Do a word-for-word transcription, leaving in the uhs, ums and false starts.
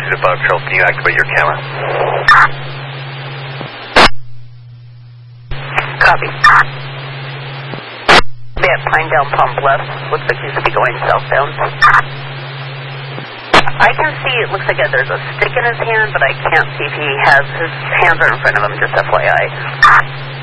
altitude above, Charles, can you activate your camera? Copy. Be at Pine Down Pump left. Looks like he's to be going southbound. I can see, it looks like there's a stick in his hand, but I can't see if he has, his hands are in front of him, just F Y I.